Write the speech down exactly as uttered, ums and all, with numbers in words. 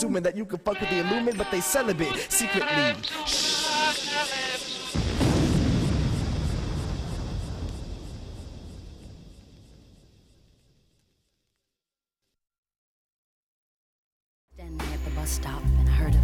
Assuming that you can fuck with the Illumin, but they celibate secretly. Shh. Standing at the bus stop and I heard a